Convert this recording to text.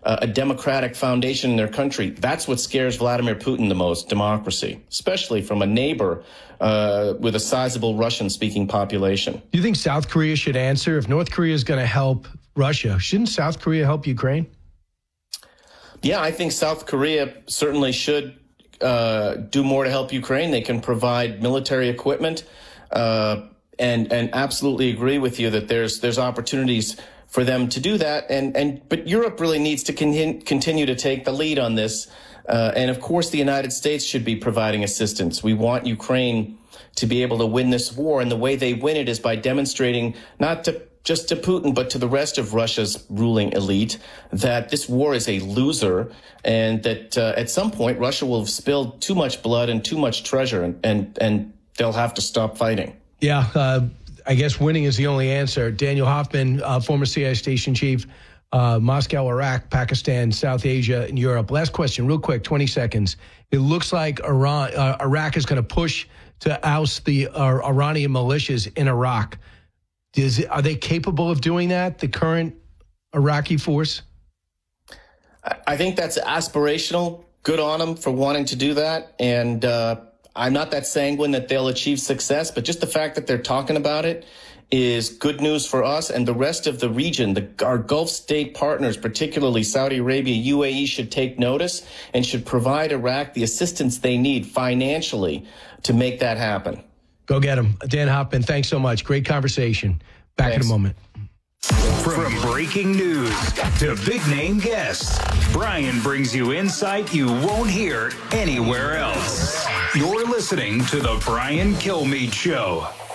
a democratic foundation in their country. That's what scares Vladimir Putin the most, democracy, especially from a neighbor with a sizable Russian-speaking population. Do you think South Korea should answer? If North Korea is going to help Russia, shouldn't South Korea help Ukraine? Yeah, I think South Korea certainly should do more to help Ukraine. They can provide military equipment, and absolutely agree with you that there's opportunities for them to do that. But Europe really needs to continue to take the lead on this. And of course, the United States should be providing assistance. We want Ukraine to be able to win this war. And the way they win it is by demonstrating not just to Putin, but to the rest of Russia's ruling elite that this war is a loser and that at some point Russia will have spilled too much blood and too much treasure and they'll have to stop fighting. Yeah, I guess winning is the only answer. Daniel Hoffman, former CIA station chief, Moscow, Iraq, Pakistan, South Asia, and Europe. Last question, real quick, 20 seconds. It looks like Iraq is going to push to oust the Iranian militias in Iraq. Are they capable of doing that, the current Iraqi force? I think that's aspirational. Good on them for wanting to do that. And I'm not that sanguine that they'll achieve success, but just the fact that they're talking about it is good news for us and the rest of the region. Our Gulf state partners, particularly Saudi Arabia, UAE, should take notice and should provide Iraq the assistance they need financially to make that happen. Go get them. Dan Hoffman, thanks so much. Great conversation. Back in a moment. From breaking news to big-name guests, Brian brings you insight you won't hear anywhere else. You're listening to The Brian Kilmeade Show.